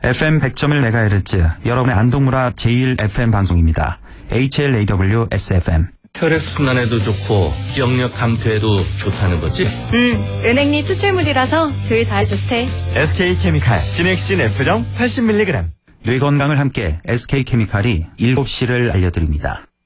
FM 100.1MHz 여러분의 안동문화 제1FM 방송입니다. HLAW-SFM. 혈액순환에도 좋고 기억력 감퇴에도 좋다는 거지? 은행잎 추출물이라서 둘 다 좋대. SK케미칼 기넥신 F정 80mg. 뇌 건강을 함께 SK케미칼이 7시를 알려드립니다.